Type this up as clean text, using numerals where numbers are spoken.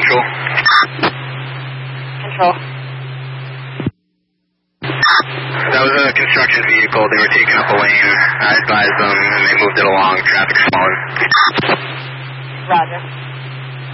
Control. Control. That was a construction vehicle. They were taking up a lane. I advised them, and they moved it along. Traffic's falling. Roger.